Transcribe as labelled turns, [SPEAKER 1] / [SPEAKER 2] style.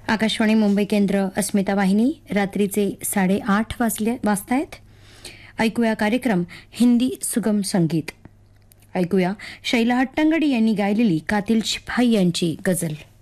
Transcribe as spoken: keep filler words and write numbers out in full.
[SPEAKER 1] आकाशवाणी मुंबई केंद्र, अस्मिता वाहिनी. रात्रीचे साडेआठ वाजले वाजतायत. ऐकूया कार्यक्रम हिंदी सुगम संगीत. ऐकूया शैला हट्टंगडी यांनी गायलेली कातिल शिपाई यांची गझल.